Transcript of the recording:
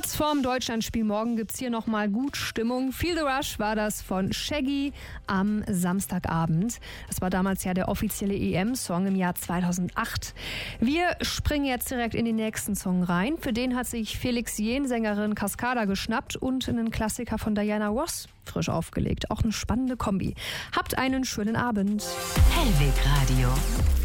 Kurz vorm Deutschlandspiel morgen gibt's hier nochmal gut Stimmung. Feel the Rush war das von Shaggy am Samstagabend. Das war damals ja der offizielle EM-Song im Jahr 2008. Wir springen jetzt direkt in den nächsten Song rein. Für den hat sich Felix Jähn, Sängerin Cascada, geschnappt und einen Klassiker von Diana Ross frisch aufgelegt. Auch eine spannende Kombi. Habt einen schönen Abend. Hellweg Radio.